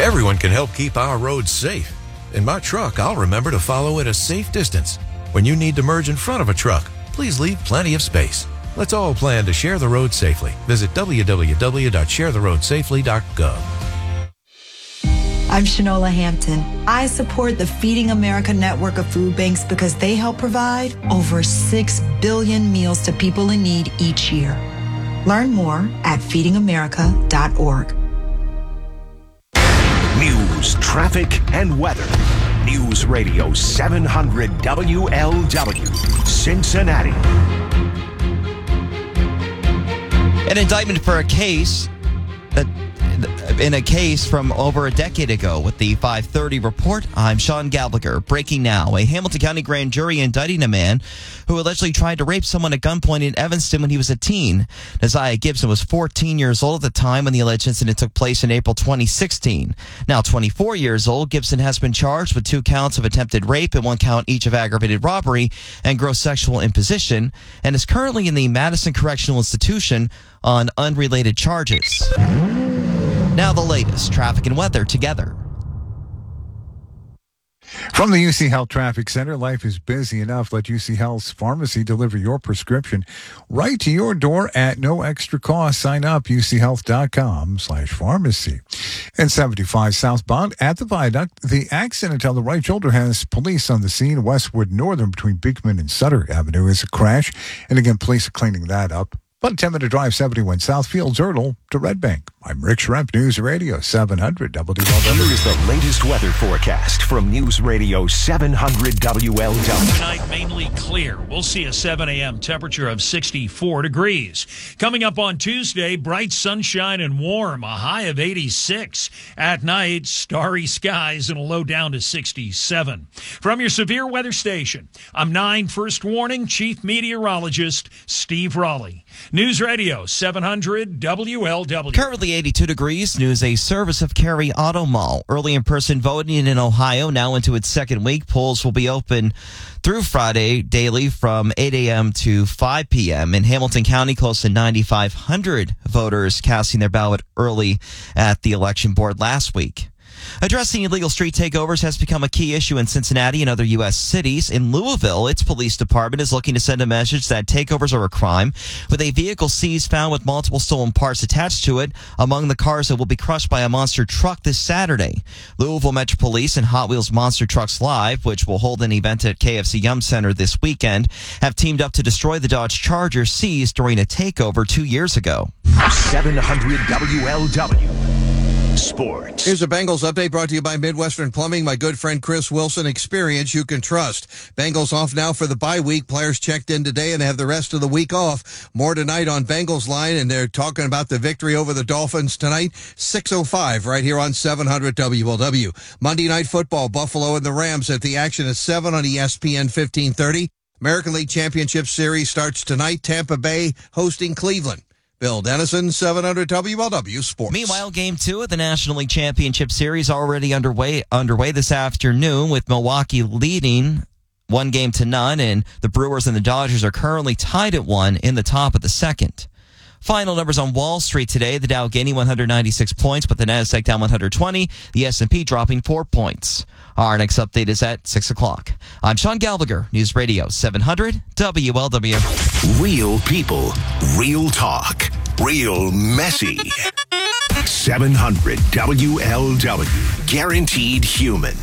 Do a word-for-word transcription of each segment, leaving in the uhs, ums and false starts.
Everyone can help keep our roads safe. In my truck, I'll remember to follow at a safe distance. When you need to merge in front of a truck, please leave plenty of space. Let's all plan to share the road safely. Visit w w w dot share the road safely dot gov. I'm Shanola Hampton. I support the Feeding America network of food banks because they help provide over six billion meals to people in need each year. Learn more at feeding america dot org. News, traffic, and weather. News Radio seven hundred W L W, Cincinnati. An indictment for a case that in a case from over a decade ago with the five thirty report. I'm Sean Gallagher. Breaking now. A Hamilton County grand jury indicting a man who allegedly tried to rape someone at gunpoint in Evanston when he was a teen. Nasiah Gibson was fourteen years old at the time when the alleged incident took place in April twenty sixteen. Now twenty-four years old, Gibson has been charged with two counts of attempted rape and one count each of aggravated robbery and gross sexual imposition, and is currently in the Madison Correctional Institution on unrelated charges. Now the latest traffic and weather together. From the U C Health Traffic Center, life is busy enough. Let U C Health's pharmacy deliver your prescription right to your door at no extra cost. Sign up, u c health dot com slash pharmacy. And seventy-five southbound at the viaduct, the accident on the right shoulder has police on the scene. Westwood Northern between Beekman and Sutter Avenue is a crash. And again, police are cleaning that up. About a ten-minute drive, seventy-one Southfields, Erdel to Red Bank. I'm Rick Schremp, News Radio seven hundred W L W. Here is the latest weather forecast from News Radio seven hundred W L W. Tonight, mainly clear. We'll see a seven a.m. temperature of sixty-four degrees. Coming up on Tuesday, bright sunshine and warm, a high of eighty-six. At night, starry skies and a low down to sixty-seven. From your severe weather station, I'm nine First Warning Chief Meteorologist Steve Raleigh. News Radio seven hundred W L W. Currently eighty-two degrees. News, a service of Cary Auto Mall. Early in-person voting in Ohio now into its second week. Polls will be open through Friday daily from eight a.m. to five p.m. In Hamilton County, close to nine thousand five hundred voters casting their ballot early at the election board last week. Addressing illegal street takeovers has become a key issue in Cincinnati and other U S cities. In Louisville, its police department is looking to send a message that takeovers are a crime, with a vehicle seized found with multiple stolen parts attached to it among the cars that will be crushed by a monster truck this Saturday. Louisville Metro Police and Hot Wheels Monster Trucks Live, which will hold an event at K F C Yum Center this weekend, have teamed up to destroy the Dodge Charger seized during a takeover two years ago. seven hundred W L W. Sports. Here's a Bengals update brought to you by Midwestern Plumbing. My good friend Chris Wilson, experience you can trust. Bengals off now for the bye week. Players checked in today and have the rest of the week off. More tonight on Bengals Line, and they're talking about the victory over the Dolphins tonight, six oh five right here on seven hundred W L W. Monday Night Football, Buffalo and the Rams at the action at seven on E S P N fifteen thirty. American League Championship Series starts tonight. Tampa Bay hosting Cleveland. Bill Dennison, seven hundred W L W Sports. Meanwhile, Game two of the National League Championship Series already underway underway this afternoon, with Milwaukee leading one game to none, and the Brewers and the Dodgers are currently tied at one in the top of the second. Final numbers on Wall Street today: the Dow gaining one hundred ninety-six points, but the Nasdaq down one hundred twenty, the S and P dropping four points. Our next update is at six o'clock. I'm Sean Gallagher, News Radio seven hundred W L W. Real people, real talk, real messy. seven hundred W L W. Guaranteed human.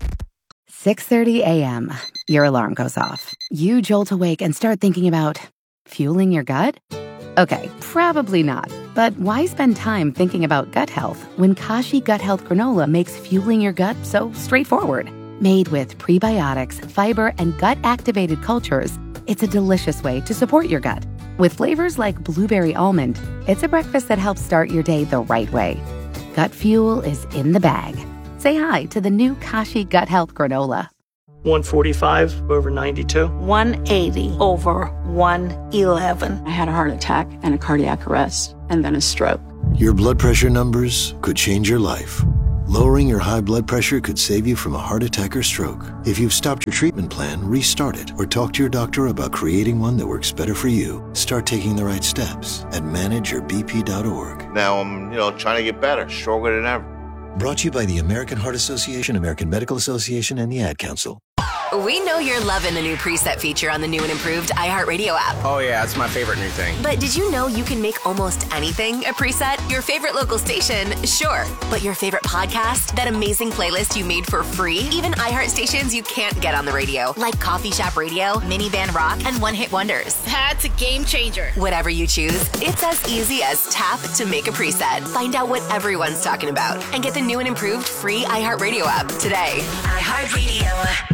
six thirty a.m. Your alarm goes off. You jolt awake and start thinking about fueling your gut? Okay, probably not. But why spend time thinking about gut health when Kashi Gut Health Granola makes fueling your gut so straightforward? Made with prebiotics, fiber, and gut-activated cultures, it's a delicious way to support your gut. With flavors like blueberry almond, it's a breakfast that helps start your day the right way. Gut fuel is in the bag. Say hi to the new Kashi Gut Health Granola. one forty-five over ninety-two. one eighty over one eleven. I had a heart attack and a cardiac arrest, and then a stroke. Your blood pressure numbers could change your life. Lowering your high blood pressure could save you from a heart attack or stroke. If you've stopped your treatment plan, restart it or talk to your doctor about creating one that works better for you. Start taking the right steps at manage your b p dot org. Now I'm, you know, trying to get better, stronger than ever. Brought to you by the American Heart Association, American Medical Association, and the Ad Council. We know you're loving the new preset feature on the new and improved iHeartRadio app. Oh, yeah, it's my favorite new thing. But did you know you can make almost anything a preset? Your favorite local station, sure. But your favorite podcast? That amazing playlist you made for free? Even iHeart stations you can't get on the radio, like Coffee Shop Radio, Minivan Rock, and One Hit Wonders. That's a game changer. Whatever you choose, it's as easy as tap to make a preset. Find out what everyone's talking about and get the new and improved free iHeartRadio app today. iHeartRadio.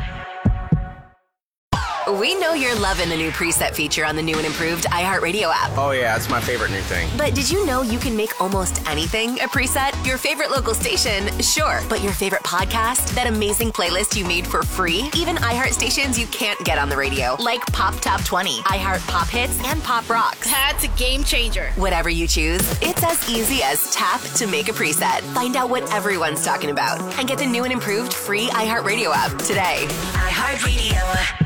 We know you're loving the new preset feature on the new and improved iHeartRadio app. Oh, yeah, it's my favorite new thing. But did you know you can make almost anything a preset? Your favorite local station, sure. But your favorite podcast? That amazing playlist you made for free? Even iHeart stations you can't get on the radio, like Pop Top twenty, iHeart Pop Hits, and Pop Rocks. That's a game changer. Whatever you choose, it's as easy as tap to make a preset. Find out what everyone's talking about and get the new and improved free iHeartRadio app today. iHeartRadio.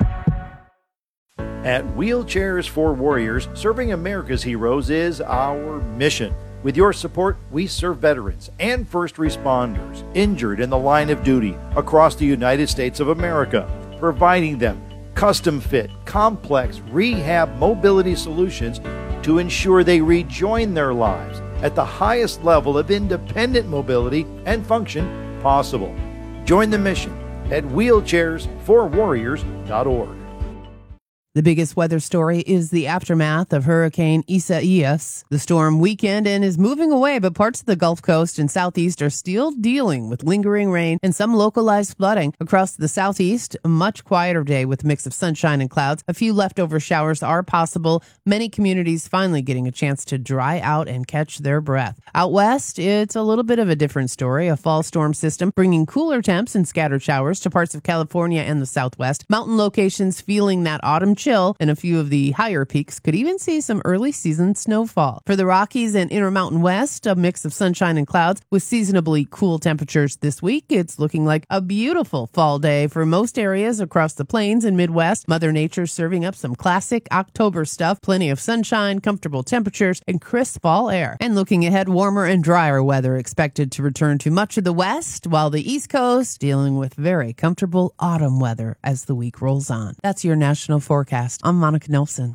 At Wheelchairs for Warriors, serving America's heroes is our mission. With your support, we serve veterans and first responders injured in the line of duty across the United States of America, providing them custom-fit, complex rehab mobility solutions to ensure they rejoin their lives at the highest level of independent mobility and function possible. Join the mission at wheelchairs for warriors dot org. The biggest weather story is the aftermath of Hurricane Isaias. The storm weakened and is moving away, but parts of the Gulf Coast and Southeast are still dealing with lingering rain and some localized flooding. Across the Southeast, a much quieter day with a mix of sunshine and clouds. A few leftover showers are possible. Many communities finally getting a chance to dry out and catch their breath. Out west, it's a little bit of a different story. A fall storm system bringing cooler temps and scattered showers to parts of California and the Southwest. Mountain locations feeling that autumn chill, and a few of the higher peaks could even see some early season snowfall. For the Rockies and Intermountain West, a mix of sunshine and clouds with seasonably cool temperatures this week. It's looking like a beautiful fall day for most areas across the plains and Midwest. Mother Nature serving up some classic October stuff. Plenty of sunshine, comfortable temperatures, and crisp fall air. And looking ahead, warmer and drier weather expected to return to much of the West, while the East Coast dealing with very comfortable autumn weather as the week rolls on. That's your national forecast. I'm Monica Nelson.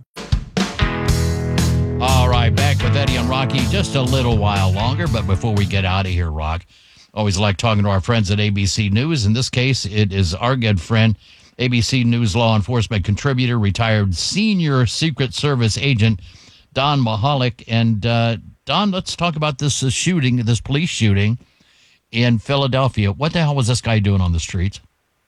All right, back with Eddie and Rocky just a little while longer, but before we get out of here, Rock, always like talking to our friends at A B C News. In this case, it is our good friend, A B C News law enforcement contributor, retired senior Secret Service agent, Don Mahalik. And uh, Don, let's talk about this uh, shooting, this police shooting in Philadelphia. What the hell was this guy doing on the streets?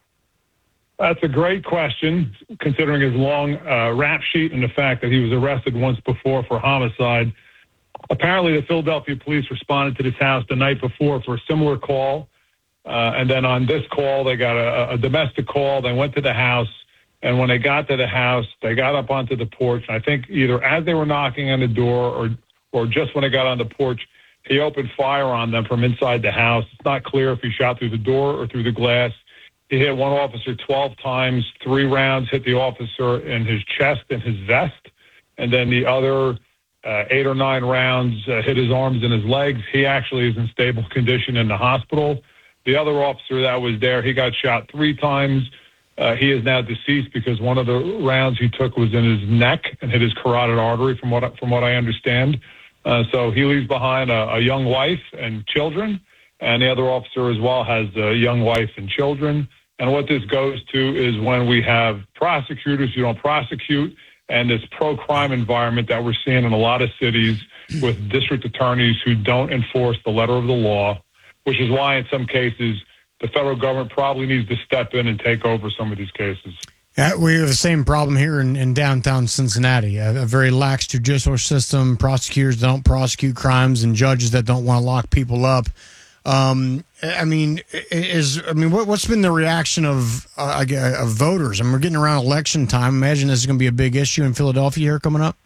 That's a great question, considering his long uh, rap sheet and the fact that he was arrested once before for homicide. Apparently, the Philadelphia police responded to this house the night before for a similar call. Uh, and then on this call, they got a, a domestic call. They went to the house. And when they got to the house, they got up onto the porch. I think either as they were knocking on the door or, or just when they got on the porch, he opened fire on them from inside the house. It's not clear if he shot through the door or through the glass. He hit one officer twelve times. Three rounds hit the officer in his chest and his vest. And then the other uh, eight or nine rounds uh, hit his arms and his legs. He actually is in stable condition in the hospital. The other officer that was there, he got shot three times. Uh, he is now deceased because one of the rounds he took was in his neck and hit his carotid artery, from what, from what I understand. Uh, so he leaves behind a, a young wife and children. And the other officer as well has a young wife and children. And what this goes to is when we have prosecutors who don't prosecute and this pro-crime environment that we're seeing in a lot of cities with district attorneys who don't enforce the letter of the law, which is why in some cases the federal government probably needs to step in and take over some of these cases. Yeah, we have the same problem here in, in downtown Cincinnati, a, a very lax judicial system, prosecutors that don't prosecute crimes, and judges that don't want to lock people up. Um, I mean, is I mean, what, what's been the reaction of uh, of voters? I mean, we're getting around election time. Imagine this is going to be a big issue in Philadelphia here coming up.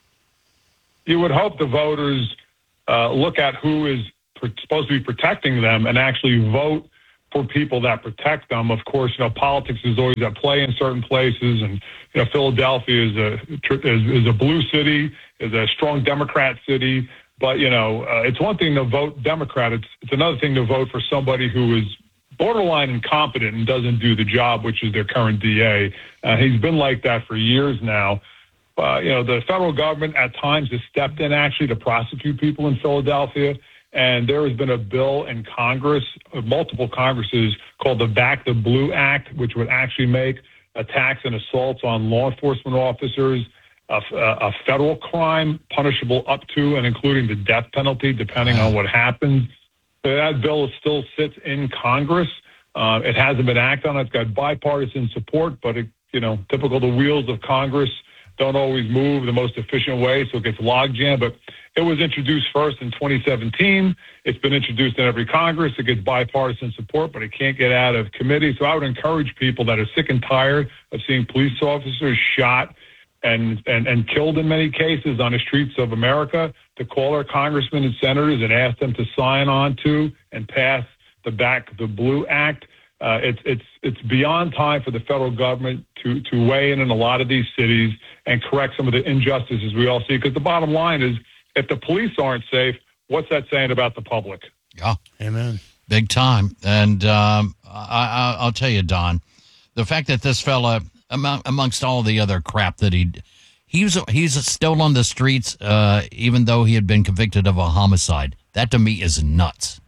You would hope the voters uh, look at who is pr- supposed to be protecting them and actually vote for people that protect them. Of course, you know, politics is always at play in certain places, and you know, Philadelphia is a is, is a blue city, is a strong Democrat city. But, you know, uh, it's one thing to vote Democrat. It's, it's another thing to vote for somebody who is borderline incompetent and doesn't do the job, which is their current D A. Uh, he's been like that for years now. Uh, you know, the federal government at times has stepped in actually to prosecute people in Philadelphia. And there has been a bill in Congress, uh, multiple Congresses, called the Back the Blue Act, which would actually make attacks and assaults on law enforcement officers a, a federal crime, punishable up to and including the death penalty, depending on what happens. So that bill still sits in Congress. Uh, it hasn't been acted on. It's got bipartisan support, but, it, you know, typical the wheels of Congress don't always move the most efficient way, so it gets logjam. But it was introduced first in twenty seventeen. It's been introduced in every Congress. It gets bipartisan support, but it can't get out of committee. So I would encourage people that are sick and tired of seeing police officers shot and, and, and killed in many cases on the streets of America to call our congressmen and senators and ask them to sign on to and pass the Back the Blue Act. Uh, it's it's it's beyond time for the federal government to to weigh in in a lot of these cities and correct some of the injustices we all see. Because the bottom line is, if the police aren't safe, what's that saying about the public? Yeah, amen, big time. And um, I, I, I'll tell you, Don, the fact that this fella, among, amongst all the other crap that he he's he's still on the streets, uh, even though he had been convicted of a homicide. That to me is nuts.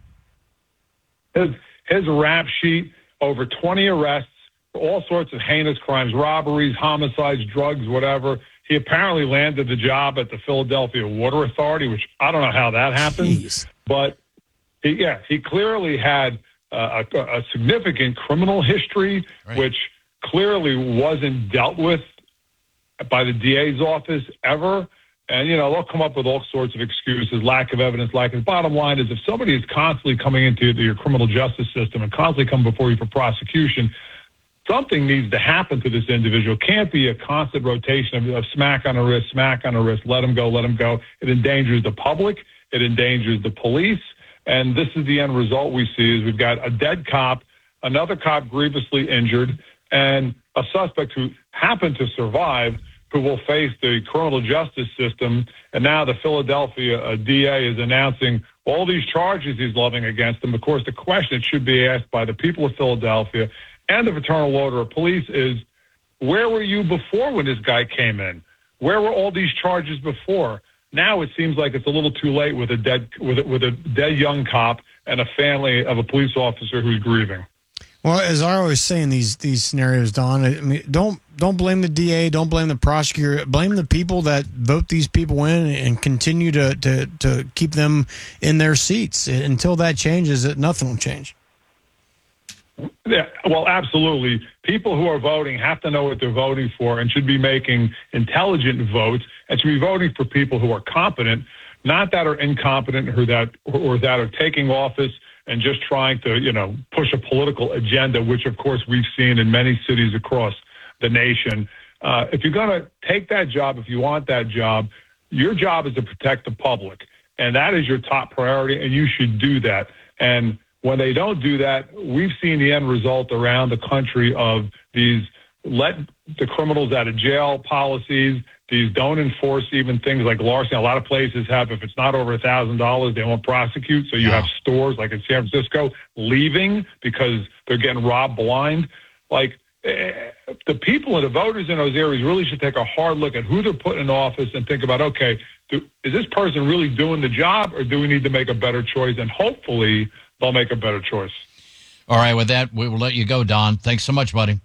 His his rap sheet. Over twenty arrests for all sorts of heinous crimes, robberies, homicides, drugs, whatever. He apparently landed the job at the Philadelphia Water Authority, which I don't know how that happened. Jeez. But, he, yeah, he clearly had uh, a, a significant criminal history, right, which clearly wasn't dealt with by the D A's office ever. And, you know, they'll come up with all sorts of excuses, lack of evidence, lack of... Bottom line is, if somebody is constantly coming into your criminal justice system and constantly coming before you for prosecution, something needs to happen to this individual. It can't be a constant rotation of, of smack on the wrist, smack on the wrist, let him go, let him go. It endangers the public. It endangers the police. And this is the end result we see is we've got a dead cop, another cop grievously injured, and a suspect who happened to survive, who will face the criminal justice system. And now the Philadelphia uh, D A is announcing all these charges he's levying against him. Of course, the question that should be asked by the people of Philadelphia and the Fraternal Order of Police is, where were you before when this guy came in? Where were all these charges before? Now it seems like it's a little too late with a dead with a, with a dead young cop and a family of a police officer who's grieving. Well, as I always say in these these scenarios, Don, I mean, don't don't blame the D A, don't blame the prosecutor, blame the people that vote these people in and continue to to, to keep them in their seats. Until that changes, nothing will change. Yeah, well, absolutely. People who are voting have to know what they're voting for and should be making intelligent votes and should be voting for people who are competent, not that are incompetent or that or that are taking office and just trying to, you know, push a political agenda, which, of course, we've seen in many cities across the nation. Uh, if you're going to take that job, if you want that job, your job is to protect the public. And that is your top priority, and you should do that. And when they don't do that, we've seen the end result around the country of these let the criminals out of jail policies. These don't enforce even things like larceny. A lot of places have, if it's not over a thousand dollars, they won't prosecute. So you have stores like in San Francisco leaving because they're getting robbed blind. Like eh, the people and the voters in those areas really should take a hard look at who they're putting in office and think about, okay, do, is this person really doing the job, or do we need to make a better choice? And hopefully they'll make a better choice. All right, with that, we will let you go, Don. Thanks so much, buddy.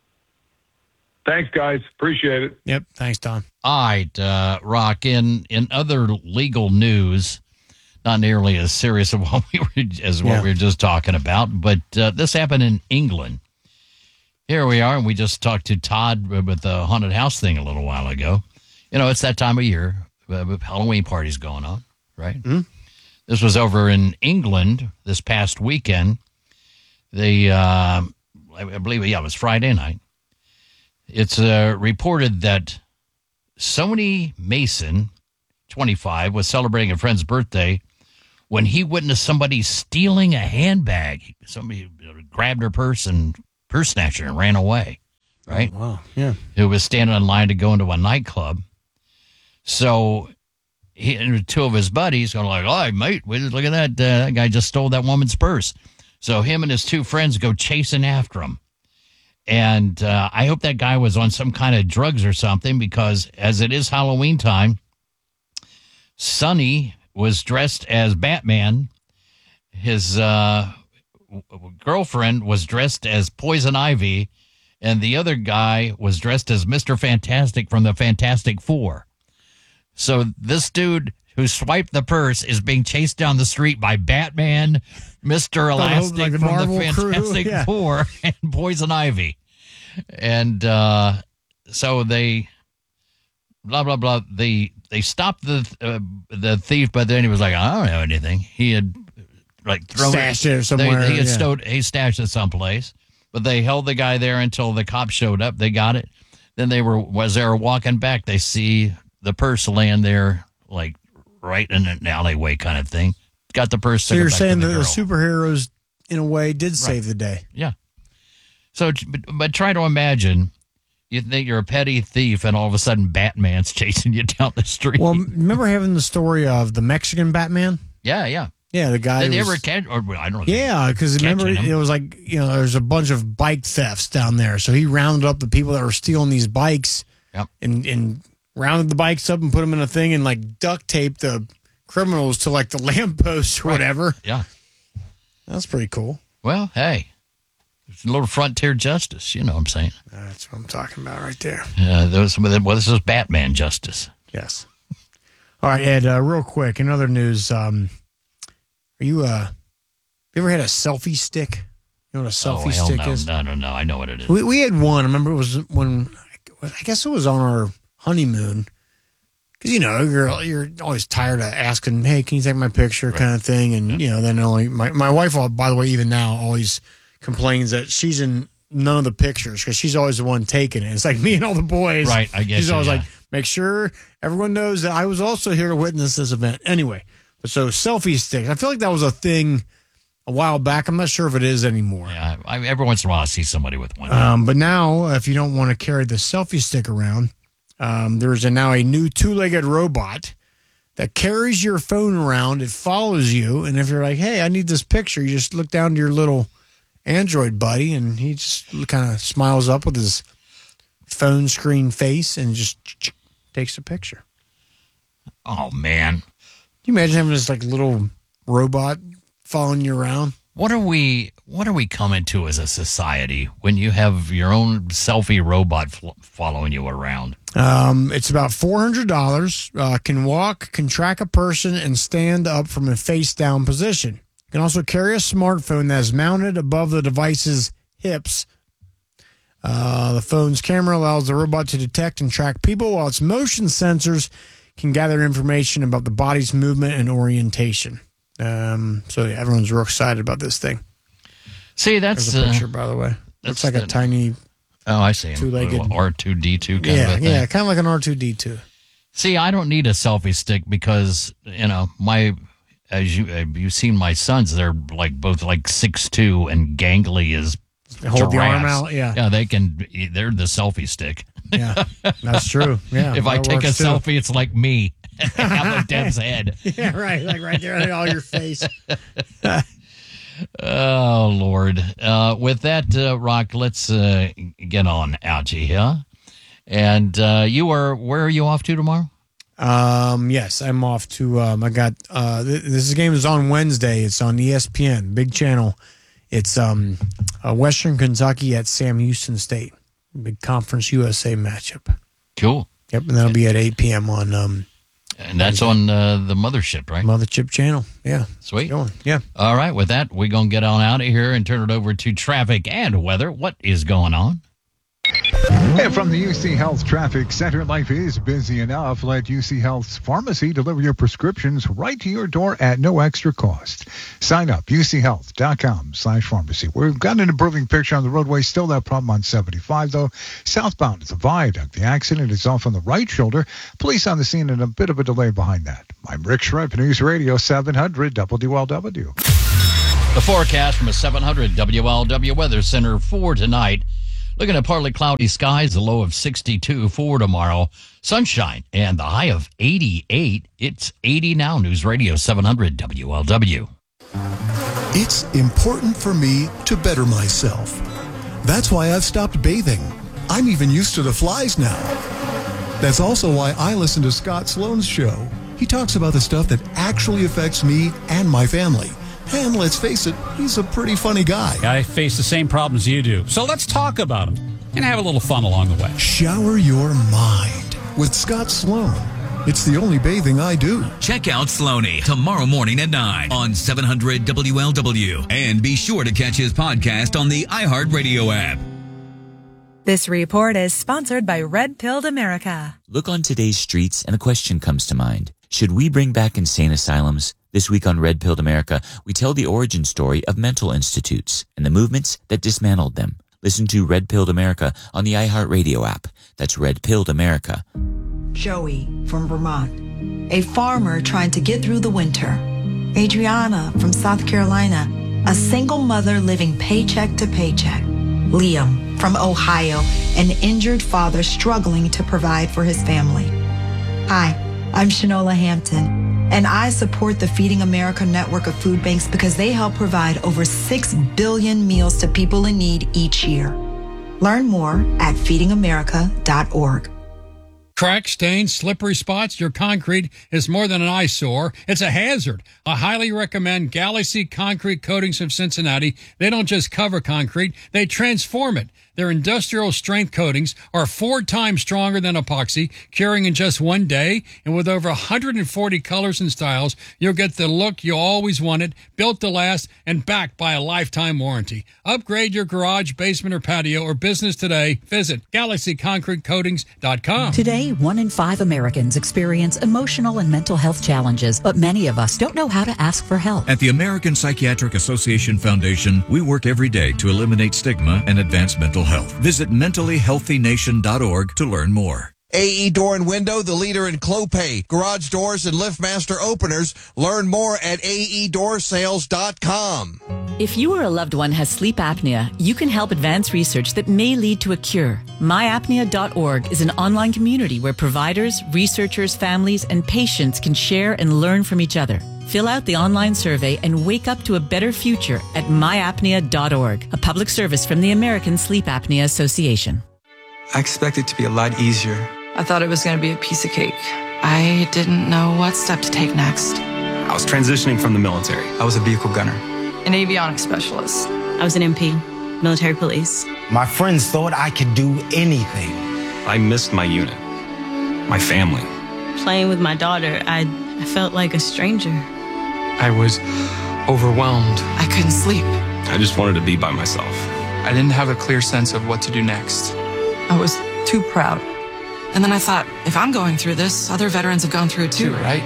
Thanks, guys. Appreciate it. Yep. Thanks, Don. All right, uh, Rock. In in other legal news, not nearly as serious as what we were, as what yeah. we were just talking about, but uh, this happened in England. Here we are, and we just talked to Todd with the haunted house thing a little while ago. You know, it's that time of year. Uh, Halloween parties going on, right? Mm-hmm. This was over in England this past weekend. The uh, I believe, yeah, it was Friday night. It's uh, reported that Sony Mason, twenty-five, was celebrating a friend's birthday when he witnessed somebody stealing a handbag. Somebody grabbed her purse and purse snatched her and ran away, right? Oh, wow, yeah. Who was standing in line to go into a nightclub. So he and two of his buddies are like, "Oh, mate, look at that! Uh, that guy just stole that woman's purse." So him and his two friends go chasing after him. And uh, I hope that guy was on some kind of drugs or something, because as it is Halloween time, Sonny was dressed as Batman. His uh, girlfriend was dressed as Poison Ivy, and the other guy was dressed as Mister Fantastic from the Fantastic Four. So this dude who swiped the purse is being chased down the street by Batman, Mister Elastic like the from Marvel the Fantastic crew, yeah. Four, and Poison Ivy. And uh, so they, blah, blah, blah, they they stopped the uh, the thief, but then he was like, I don't have anything. He had like thrown Stashed it somewhere, They, he had yeah. stowed, he stashed it someplace, but they held the guy there until the cops showed up. They got it. Then they were, as they were walking back, they see the purse laying there, like right in an alleyway kind of thing. Got the purse. So took it you're back saying to that the the girl. superheroes, in a way, did save the day. Yeah. So, but, but try to imagine, you think you're a petty thief, and all of a sudden Batman's chasing you down the street. Well, remember having the story of the Mexican Batman? yeah, yeah. Yeah, the guy. Did they was- ever catch? Or I don't know. Yeah, because remember, Catching him. it was like, you know, there's a bunch of bike thefts down there. So he rounded up the people that were stealing these bikes Yep. and, and rounded the bikes up and put them in a thing and like duct taped the criminals to like the lamppost or Right. whatever. Yeah. That's pretty cool. Well, hey, it's a little frontier justice. You know what I'm saying? That's what I'm talking about right there. Uh, those, well, this is Batman justice. Yes. All right, Ed, uh, real quick, in other news, um, are you, uh, you ever had a selfie stick? You know what a selfie oh, hell stick no, is? no, no, no. I know what it is. We we had one. I remember it was when I guess it was on our honeymoon. Because you know you're you're always tired of asking, "Hey, can you take my picture?" Right. kind of thing, and you know then only my my wife, by the way, even now always complains that she's in none of the pictures because she's always the one taking it. It's like me and all the boys. Right, I guess She's so, always yeah. like, make sure everyone knows that I was also here to witness this event. Anyway, but so selfie sticks. I feel like that was a thing a while back. I'm not sure if it is anymore. Yeah, I, every once in a while I see somebody with one. Um, but now, if you don't want to carry the selfie stick around, um, there's a, now a new two-legged robot that carries your phone around. It follows you, and if you're like, "Hey, I need this picture," you just look down to your little Android buddy, and he just kind of smiles up with his phone screen face and just takes a picture. Oh man, Can you imagine having this like little robot following you around? what are we? What are we coming to as a society when you have your own selfie robot fl- following you around? Um, it's about four hundred dollars. Uh, can walk, can track a person, and stand up from a face-down position. Can also carry a smartphone that is mounted above the device's hips. Uh, the phone's camera allows the robot to detect and track people, while its motion sensors can gather information about the body's movement and orientation. Um, so yeah, everyone's real excited about this thing. See, that's There's a uh, picture, by the way. Looks that's like a the- tiny. Oh, I see. Two-legged- R two D two kind Yeah, of a thing. yeah, kind of like an R two D two. See, I don't need a selfie stick because, you know, my, as you, uh, you've seen my sons, they're like both like six two and gangly as Hold the arm giraffes. out, yeah. Yeah, they can, they're the selfie stick. Yeah, that's true. Yeah, if I that take a works too. selfie, it's like me. I'm a Deb's head. Yeah, right. Like right there on all your face. Oh, Lord. Uh, with that, uh, Rock, let's uh, get on out you here. And uh, you are, where are you off to tomorrow? Um, yes, I'm off to, um, I got, uh, th- this game is on Wednesday. It's on E S P N, big channel. It's um, uh, Western Kentucky at Sam Houston State. Big Conference U S A matchup. Cool. Yep, and that'll be at eight p.m. on um, And that's on uh, the Mothership, right? Mothership channel. Yeah. Sweet. Going. Yeah. All right. With that, we're going to get on out of here and turn it over to traffic and weather. What is going on? And from the U C Health Traffic Center, life is busy enough. Let U C Health's pharmacy deliver your prescriptions right to your door at no extra cost. Sign up, uchealth.com slash pharmacy. We've got an improving picture on the roadway. Still that problem on seventy-five, though. Southbound at the viaduct. The accident is off on the right shoulder. Police on the scene and a bit of a delay behind that. I'm Rick Shrimp, News Radio seven hundred W L W. The forecast from a seven hundred W L W Weather Center for tonight. Looking at partly cloudy skies, a low of sixty-two for tomorrow. Sunshine and the high of eighty-eight. It's eighty now. News Radio seven hundred W L W. It's important for me to better myself. That's why I've stopped bathing. I'm even used to the flies now. That's also why I listen to Scott Sloan's show. He talks about the stuff that actually affects me and my family. And let's face it, he's a pretty funny guy. I face the same problems you do. So let's talk about them and have a little fun along the way. Shower your mind with Scott Sloan. It's the only bathing I do. Check out Sloaney tomorrow morning at nine on seven hundred W L W. And be sure to catch his podcast on the iHeartRadio app. This report is sponsored by Red Pilled America. Look on today's streets and a question comes to mind. Should we bring back insane asylums? This week on Red Pilled America, we tell the origin story of mental institutes and the movements that dismantled them. Listen to Red Pilled America on the iHeartRadio app. That's Red Pilled America. Joey from Vermont, a farmer trying to get through the winter. Adriana from South Carolina, a single mother living paycheck to paycheck. Liam from Ohio, an injured father struggling to provide for his family. Hi, I'm Shanola Hampton, and I support the Feeding America network of food banks because they help provide over six billion meals to people in need each year. Learn more at feeding america dot org. Cracks, stains, slippery spots, your concrete is more than an eyesore. It's a hazard. I highly recommend Galaxy Concrete Coatings of Cincinnati. They don't just cover concrete, they transform it. Their industrial strength coatings are four times stronger than epoxy, curing in just one day. And with over one hundred forty colors and styles, you'll get the look you always wanted, built to last, and backed by a lifetime warranty. Upgrade your garage, basement, or patio, or business today. Visit galaxy concrete coatings dot com. Today, one in five Americans experience emotional and mental health challenges, but many of us don't know how to ask for help. At the American Psychiatric Association Foundation, we work every day to eliminate stigma and advance mental health. Visit mentally healthy nation dot org to learn more. A E Door and Window, the leader in Clopay, garage doors, and LiftMaster openers. Learn more at A E door sales dot com. If you or a loved one has sleep apnea, you can help advance research that may lead to a cure. my apnea dot org is an online community where providers, researchers, families, and patients can share and learn from each other. Fill out the online survey and wake up to a better future at my apnea dot org, a public service from the American Sleep Apnea Association. I expected it to be a lot easier. I thought it was going to be a piece of cake. I didn't know what step to take next. I was transitioning from the military. I was a vehicle gunner. An avionics specialist. I was an M P, military police. My friends thought I could do anything. I missed my unit, my family. Playing with my daughter, I, I felt like a stranger. I was overwhelmed. I couldn't sleep. I just wanted to be by myself. I didn't have a clear sense of what to do next. I was too proud. And then I thought, if I'm going through this, other veterans have gone through it too, right?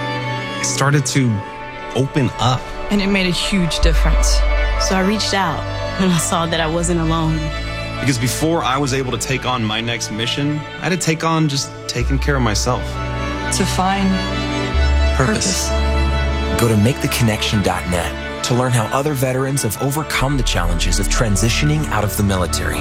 I started to open up. And it made a huge difference. So I reached out and I saw that I wasn't alone. Because before I was able to take on my next mission, I had to take on just taking care of myself. To find purpose. purpose. Go to make the connection dot net to learn how other veterans have overcome the challenges of transitioning out of the military.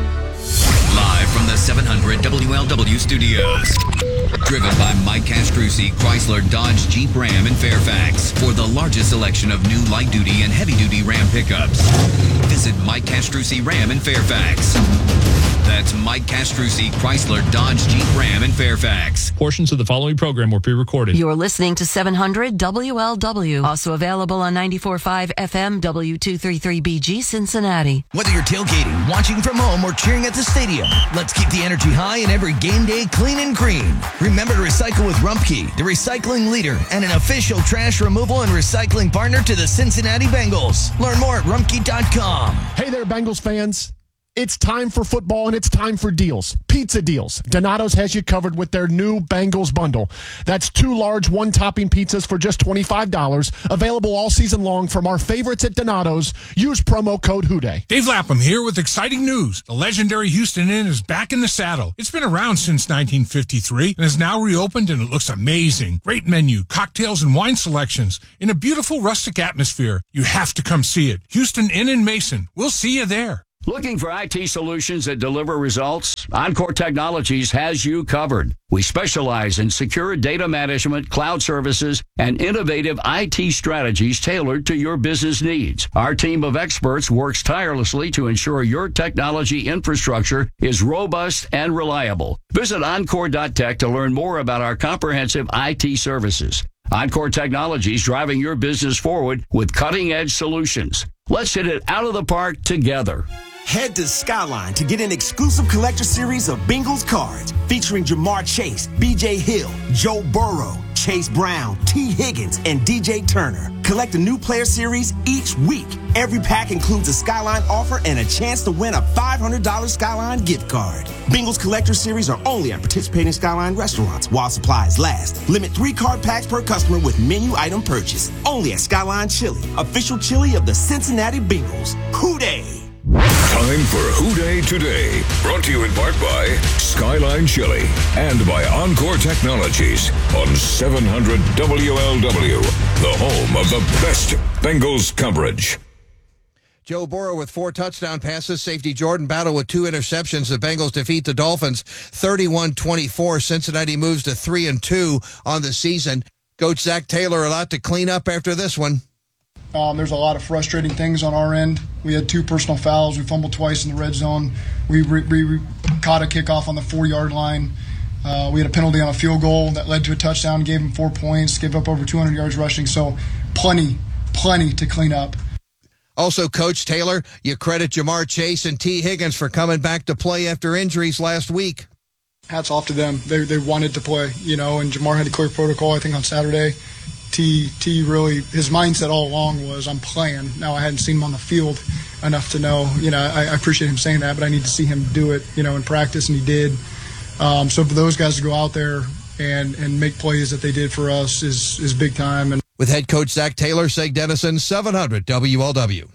Live from the seven hundred W L W studios. Driven by Mike Castrucci, Chrysler, Dodge, Jeep, Ram, and Fairfax. For the largest selection of new light-duty and heavy-duty Ram pickups. Visit Mike Castrucci Ram in Fairfax. That's Mike Castrucci, Chrysler, Dodge, Jeep, Ram, and Fairfax. Portions of the following program were pre-recorded. You're listening to seven hundred W L W. Also available on ninety-four point five F M W two thirty-three B G Cincinnati. Whether you're tailgating, watching from home, or cheering at the stadium, let's keep the energy high and every game day clean and green. Remember to recycle with Rumpke, the recycling leader and an official trash removal and recycling partner to the Cincinnati Bengals. Learn more at rumpke dot com. Hey there, Bengals fans. It's time for football, and it's time for deals. Pizza deals. Donato's has you covered with their new Bengals bundle. That's two large one-topping pizzas for just twenty-five dollars. Available all season long from our favorites at Donato's. Use promo code Houday. Dave Lapham here with exciting news. The legendary Houston Inn is back in the saddle. It's been around since nineteen fifty-three and is now reopened, and it looks amazing. Great menu, cocktails, and wine selections in a beautiful rustic atmosphere. You have to come see it. Houston Inn in Mason. We'll see you there. Looking for I T solutions that deliver results? Encore Technologies has you covered. We specialize in secure data management, cloud services, and innovative I T strategies tailored to your business needs. Our team of experts works tirelessly to ensure your technology infrastructure is robust and reliable. Visit encore dot tech to learn more about our comprehensive I T services. Encore Technologies driving your business forward with cutting-edge solutions. Let's hit it out of the park together. Head to Skyline to get an exclusive collector series of Bengals cards featuring Jamar Chase, B J Hill, Joe Burrow, Chase Brown, T. Higgins, and D J Turner. Collect a new player series each week. Every pack includes a Skyline offer and a chance to win a five hundred dollars Skyline gift card. Bengals collector series are only at participating Skyline restaurants while supplies last. Limit three card packs per customer with menu item purchase. Only at Skyline Chili, official chili of the Cincinnati Bengals. Hoo-day! Time for Houday Today, brought to you in part by Skyline Chili and by Encore Technologies on seven hundred W L W, the home of the best Bengals coverage. Joe Burrow with four touchdown passes. Safety Jordan Battle with two interceptions. The Bengals defeat the Dolphins thirty-one twenty-four. Cincinnati moves to three and two on the season. Coach Zach Taylor a lot to clean up after this one. Um, there's a lot of frustrating things on our end. We had two personal fouls. We fumbled twice in the red zone. We, re- we caught a kickoff on the four-yard line. Uh, we had a penalty on a field goal that led to a touchdown, gave them four points, gave up over two hundred yards rushing. So plenty, plenty to clean up. Also, Coach Taylor, you credit Jamar Chase and T. Higgins for coming back to play after injuries last week. Hats off to them. They they wanted to play, you know, and Jamar had a clear protocol, I think, on Saturday. T, T really, his mindset all along was, I'm playing. Now, I hadn't seen him on the field enough to know, you know, I, I appreciate him saying that, but I need to see him do it, you know, in practice, and he did. Um, so for those guys to go out there and, and make plays that they did for us is, is big time. And with head coach Zach Taylor, Seg Dennison, seven hundred W L W.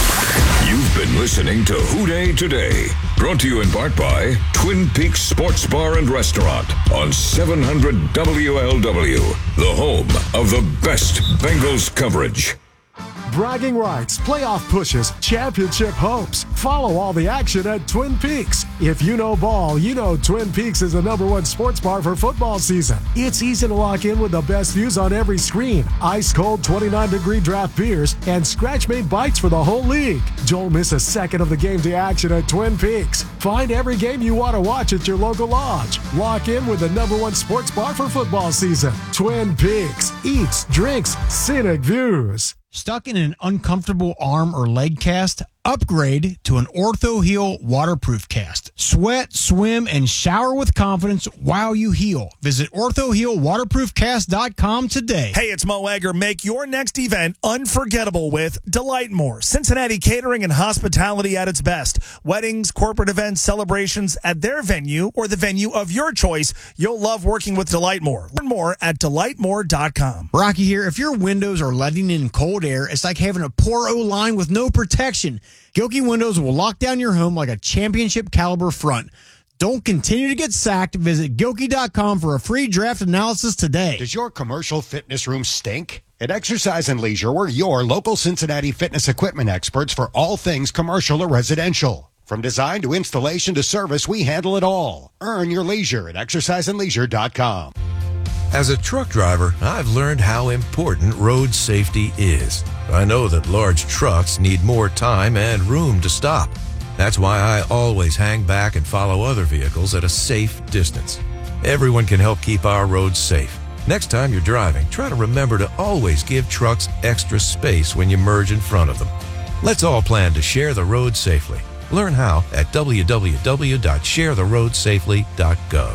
You've been listening to Houday Today, brought to you in part by Twin Peaks Sports Bar and Restaurant on seven hundred W L W, the home of the best Bengals coverage. Bragging rights, playoff pushes, championship hopes. Follow all the action at Twin Peaks. If you know ball, you know Twin Peaks is the number one sports bar for football season. It's easy to lock in with the best views on every screen, ice-cold twenty-nine degree draft beers, and scratch-made bites for the whole league. Don't miss a second of the game day action at Twin Peaks. Find every game you want to watch at your local lodge. Lock in with the number one sports bar for football season. Twin Peaks. Eats, drinks, scenic views. Stuck in an uncomfortable arm or leg cast? Upgrade to an OrthoHeal waterproof cast. Sweat, swim, and shower with confidence while you heal. Visit ortho heal waterproof cast dot com today. Hey, it's Mo Egger. Make your next event unforgettable with Delight More. Cincinnati catering and hospitality at its best. Weddings, corporate events, celebrations at their venue or the venue of your choice. You'll love working with Delight More. Learn more at delight more dot com. Rocky here. If your windows are letting in cold air, it's like having a poor O-line with no protection. Gilkey Windows will lock down your home like a championship caliber front. Don't continue to get sacked. Visit Gilkey dot com for a free draft analysis today. Does your commercial fitness room stink? At Exercise and Leisure, we're your local Cincinnati fitness equipment experts for all things commercial or residential. From design to installation to service, we handle it all. Earn your leisure at exercise and leisure dot com. As a truck driver, I've learned how important road safety is. I know that large trucks need more time and room to stop. That's why I always hang back and follow other vehicles at a safe distance. Everyone can help keep our roads safe. Next time you're driving, try to remember to always give trucks extra space when you merge in front of them. Let's all plan to share the road safely. Learn how at w w w dot share the road safely dot gov.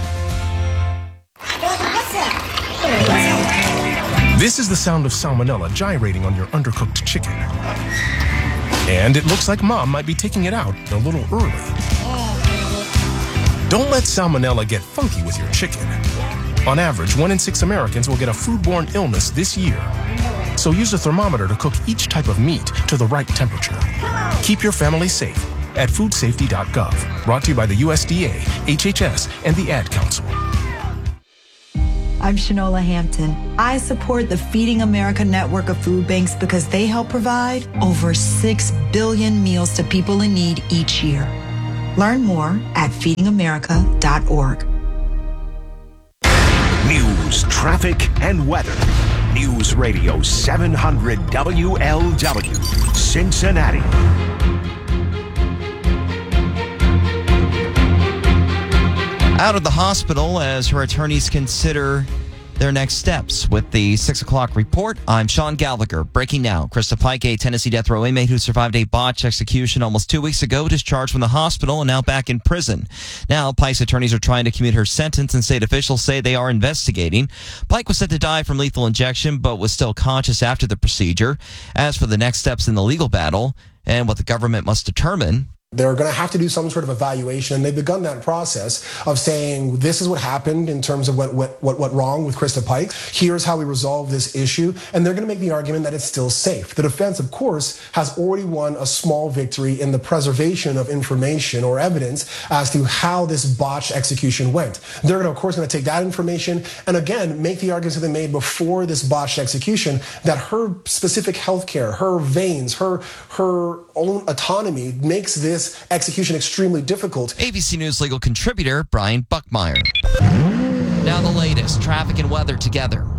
This is the sound of salmonella gyrating on your undercooked chicken. And it looks like Mom might be taking it out a little early. Don't let salmonella get funky with your chicken. On average, one in six Americans will get a foodborne illness this year. So use a thermometer to cook each type of meat to the right temperature. Keep your family safe at food safety dot gov. Brought to you by the U S D A, H H S, and the Ad Council. I'm Shanola Hampton. I support the Feeding America network of food banks because they help provide over six billion meals to people in need each year. Learn more at feeding america dot org. News, traffic, and weather. News Radio seven hundred W L W, Cincinnati. Out of the hospital as her attorneys consider their next steps. With the six o'clock report, I'm Sean Gallagher. Breaking now, Krista Pike, a Tennessee death row inmate who survived a botched execution almost two weeks ago, discharged from the hospital and now back in prison. Now, Pike's attorneys are trying to commute her sentence, and state officials say they are investigating. Pike was set to die from lethal injection, but was still conscious after the procedure. As for the next steps in the legal battle and what the government must determine, they're going to have to do some sort of evaluation, and they've begun that process of saying, this is what happened in terms of what what what went wrong with Krista Pike. Here's how we resolve this issue, and they're going to make the argument that it's still safe. The defense, of course, has already won a small victory in the preservation of information or evidence as to how this botched execution went. They're going to, of course, going to take that information and, again, make the arguments that they made before this botched execution that her specific health care, her veins, her, her own autonomy makes this execution extremely difficult. A B C News legal contributor Brian Buckmeyer. Now the latest, traffic and weather together.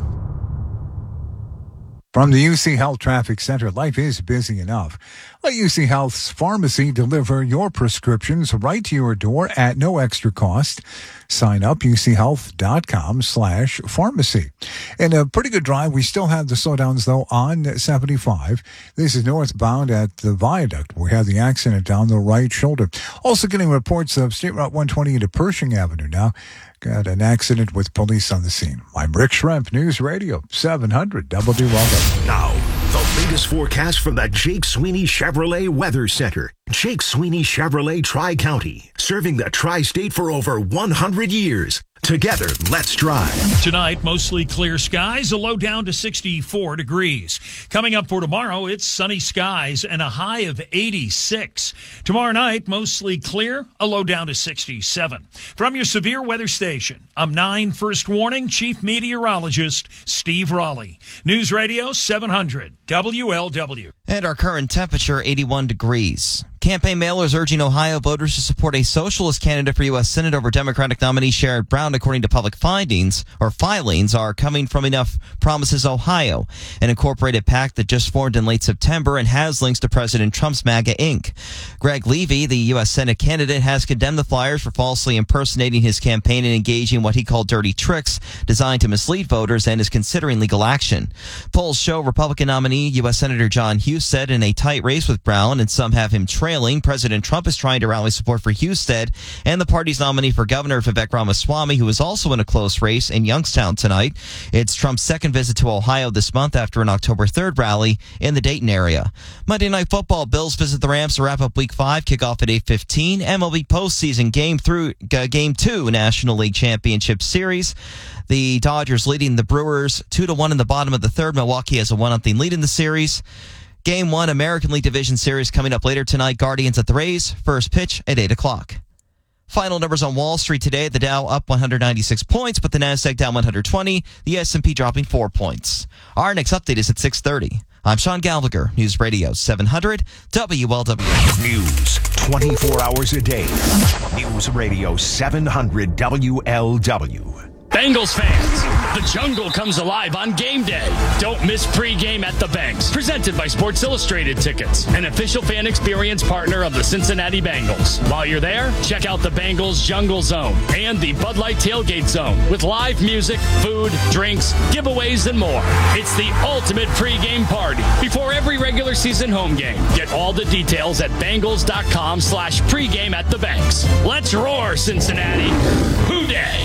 From the U C Health Traffic Center, life is busy enough. Let U C Health's pharmacy deliver your prescriptions right to your door at no extra cost. Sign up, uchealth.com slash pharmacy. In a pretty good drive, we still have the slowdowns, though, on seventy-five. This is northbound at the viaduct. We have the accident down the right shoulder. Also getting reports of State Route one twenty into Pershing Avenue now. Got an accident with police on the scene. I'm Rick Schrempf, News Radio seven hundred W L W. Now, the latest forecast from the Jake Sweeney Chevrolet Weather Center. Jake Sweeney Chevrolet Tri-County, serving the tri-state for over one hundred years. Together, let's drive. Tonight, mostly clear skies, a low down to sixty-four degrees. Coming up for tomorrow, it's sunny skies and a high of eighty-six. Tomorrow night, mostly clear, a low down to sixty-seven. From your severe weather station, I'm nine First Warning Chief Meteorologist Steve Raleigh. News Radio seven hundred W L W. And our current temperature, eighty-one degrees. Campaign mailers urging Ohio voters to support a socialist candidate for U S Senate over Democratic nominee Sherrod Brown, according to public findings or filings, are coming from Enough Promises Ohio, an incorporated PAC that just formed in late September and has links to President Trump's MAGA Incorporated. Greg Levy, the U S Senate candidate, has condemned the flyers for falsely impersonating his campaign and engaging in what he called dirty tricks designed to mislead voters, and is considering legal action. Polls show Republican nominee U S Senator John Husted in a tight race with Brown, and some have him trailing. President Trump is trying to rally support for Husted and the party's nominee for governor, Vivek Ramaswamy, who is also in a close race in Youngstown tonight. It's Trump's second visit to Ohio this month after an October third rally in the Dayton area. Monday Night Football, Bills visit the Rams to wrap up Week five, kickoff at eight fifteen. M L B postseason game through uh, Game two, National League Championship Series. The Dodgers leading the Brewers two to one in the bottom of the third. Milwaukee has a one nothing lead in the series. Game one, American League Division Series coming up later tonight. Guardians at the Rays. First pitch at eight o'clock. Final numbers on Wall Street today. The Dow up one hundred ninety-six points, but the Nasdaq down one hundred twenty. The S and P dropping four points. Our next update is at six thirty. I'm Sean Gallagher, News Radio seven hundred W L W. News twenty-four hours a day. News Radio seven hundred W L W. Bengals fans, the jungle comes alive on game day. Don't miss pregame at the Banks. Presented by Sports Illustrated Tickets, an official fan experience partner of the Cincinnati Bengals. While you're there, check out the Bengals Jungle Zone and the Bud Light Tailgate Zone with live music, food, drinks, giveaways, and more. It's the ultimate pregame party before every regular season home game. Get all the details at Bengals.com slash pregame at the Banks. Let's roar, Cincinnati. Hoo-day.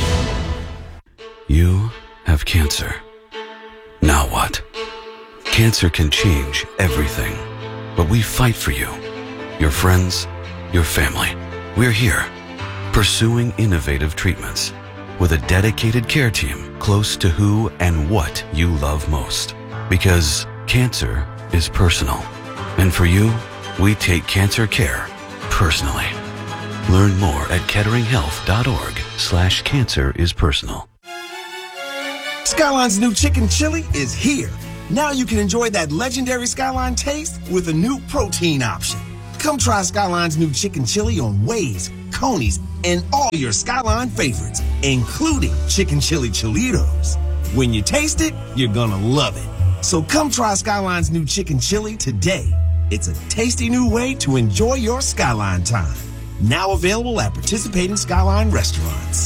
You have cancer. Now what? Cancer can change everything, but we fight for you, your friends, your family. We're here, pursuing innovative treatments with a dedicated care team close to who and what you love most. Because cancer is personal. And for you, we take cancer care personally. Learn more at ketteringhealth.org slash cancer is personal. Skyline's new chicken chili is here. Now you can enjoy that legendary Skyline taste with a new protein option. Come try Skyline's new chicken chili on Waze, Coney's, and all your Skyline favorites, including chicken chili Cholitos. When you taste it, you're gonna love it. So come try Skyline's new chicken chili today. It's a tasty new way to enjoy your Skyline time. Now available at participating Skyline restaurants.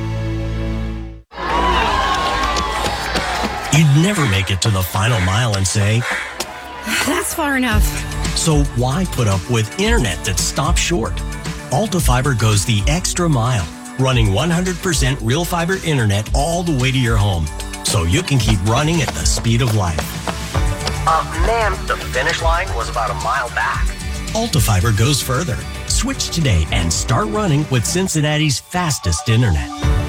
You'd never make it to the final mile and say, that's far enough. So why put up with internet that stops short? Alta Fiber goes the extra mile, running one hundred percent real fiber internet all the way to your home, so you can keep running at the speed of light. Uh, ma'am, the finish line was about a mile back. Alta Fiber goes further. Switch today and start running with Cincinnati's fastest internet.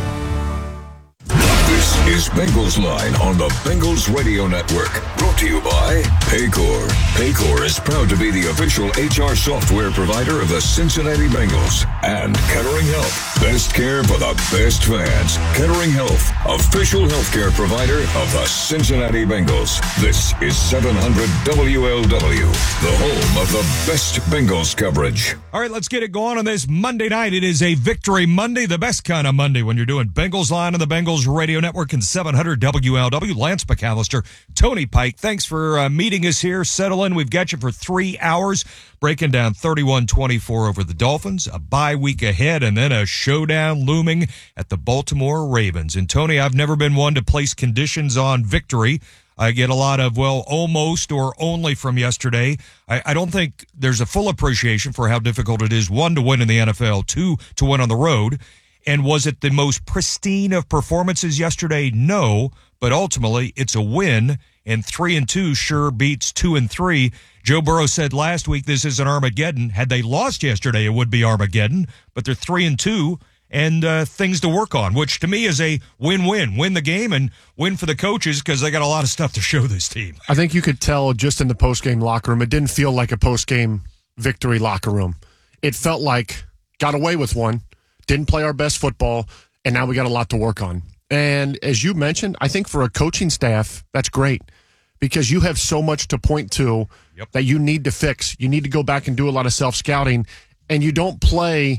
This is Bengals Line on the Bengals Radio Network. Brought to you by Paycor. Paycor is proud to be the official H R software provider of the Cincinnati Bengals. And Kettering Health. Best care for the best fans. Kettering Health, official healthcare provider of the Cincinnati Bengals. This is seven hundred W L W, the home of the best Bengals coverage. All right, let's get it going on this Monday night. It is a Victory Monday, the best kind of Monday when you're doing Bengals Line on the Bengals Radio Network and seven hundred W L W. Lance McAllister, Tony Pike, thanks for uh, meeting us here. Settle in. We've got you for three hours, breaking down thirty-one twenty-four over the Dolphins, a bye week ahead, and then a showdown looming at the Baltimore Ravens. And Tony, I've never been one to place conditions on victory. I get a lot of, well, almost or only from yesterday. I, I don't think there's a full appreciation for how difficult it is, one, to win in the N F L, two, to win on the road. And was it the most pristine of performances yesterday? No, but ultimately it's a win, and three and two sure beats two and three. Joe Burrow said last week this is an Armageddon. Had they lost yesterday, it would be Armageddon, but they're three and two and uh, things to work on, which to me is a win-win. Win the game and win for the coaches because they got a lot of stuff to show this team. I think you could tell just in the post-game locker room, it didn't feel like a post-game victory locker room. It felt like got away with one, didn't play our best football, and now we got a lot to work on. And as you mentioned, I think for a coaching staff, that's great because you have so much to point to yep. that you need to fix. You need to go back and do a lot of self-scouting, and you don't play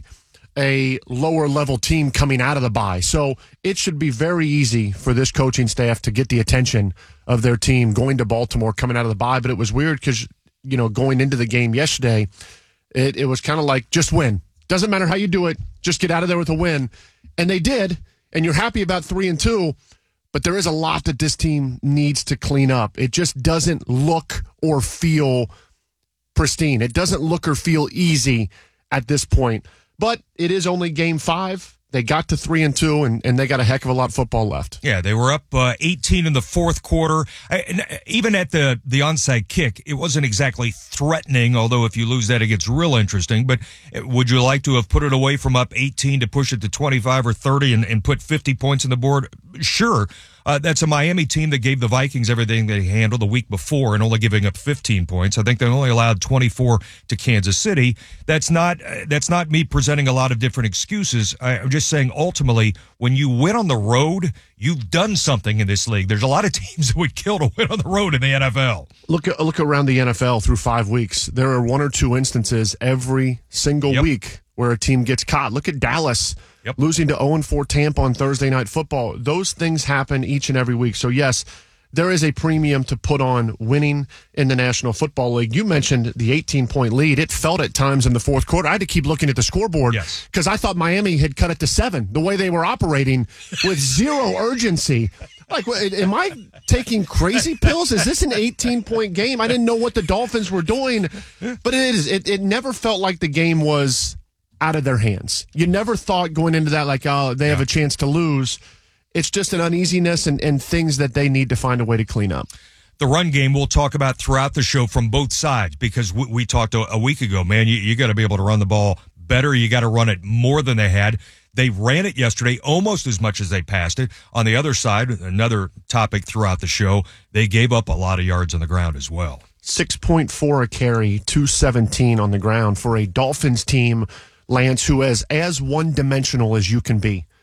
a lower-level team coming out of the bye. So it should be very easy for this coaching staff to get the attention of their team going to Baltimore coming out of the bye. But it was weird because, you know, going into the game yesterday, it, it was kind of like just win. Doesn't matter how you do it, just get out of there with a win. And they did, and you're happy about three and two, but there is a lot that this team needs to clean up. It just doesn't look or feel pristine. It doesn't look or feel easy at this point. But it is only game five. They got to three and two, and, and they got a heck of a lot of football left. Yeah, they were up uh, eighteen in the fourth quarter. I, even at the, the onside kick, it wasn't exactly threatening, although if you lose that, it gets real interesting. But would you like to have put it away from up eighteen to push it to twenty-five or thirty and, and put fifty points on the board? Sure. Uh, that's a Miami team that gave the Vikings everything they handled the week before and only giving up fifteen points. I think they only allowed twenty-four to Kansas City. That's not uh, that's not me presenting a lot of different excuses. I, I'm just saying ultimately when you win on the road, you've done something in this league. There's a lot of teams that would kill to win on the road in the N F L. Look at, look around the N F L through five weeks. There are one or two instances every single yep. week where a team gets caught. Look at Dallas. Yep. Losing to oh and four Tampa on Thursday Night Football. Those things happen each and every week. So, yes, there is a premium to put on winning in the National Football League. You mentioned the eighteen-point lead. It felt at times in the fourth quarter. I had to keep looking at the scoreboard because yes. I thought Miami had cut it to seven, the way they were operating with zero urgency. Like, am I taking crazy pills? Is this an eighteen-point game? I didn't know what the Dolphins were doing. But it is. It, it never felt like the game was out of their hands. You never thought going into that like, oh, they yeah. have a chance to lose. It's just an uneasiness and, and things that they need to find a way to clean up. The run game we'll talk about throughout the show from both sides because we, we talked a, a week ago, man, you, you got to be able to run the ball better. You got to run it more than they had. They ran it yesterday almost as much as they passed it. On the other side, another topic throughout the show, they gave up a lot of yards on the ground as well. six point four a carry, two seventeen on the ground for a Dolphins team, Lance, who is as one-dimensional as you can be.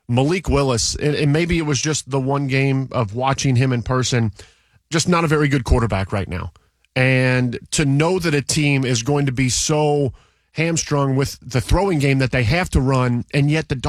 Malik Willis, and, and maybe it was just the one game of watching him in person, just not a very good quarterback right now. And to know that a team is going to be so hamstrung with the throwing game that they have to run, and yet the